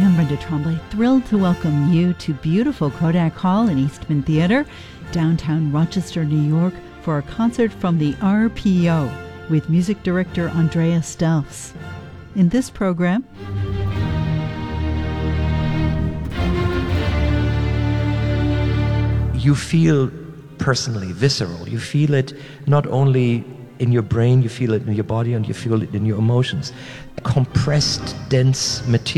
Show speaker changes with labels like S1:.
S1: I'm Brenda Tremblay, thrilled to welcome you to beautiful Kodak Hall in Eastman Theater, downtown Rochester, New York, for a concert from the RPO with music director Andrea Stelfs. In this program,
S2: you feel personally, visceral. You feel it not only in your brain, you feel it in your body, and you feel it in your emotions. Compressed, dense material